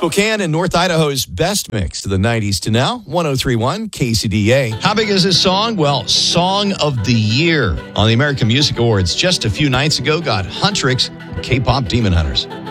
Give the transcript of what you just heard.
Spokane and North Idaho's best mix of the 90s to now. 103.1 KCDA. How big is this song? Well, Song of the Year on the American Music Awards just a few nights ago got Huntrix, K-Pop Demon Hunters.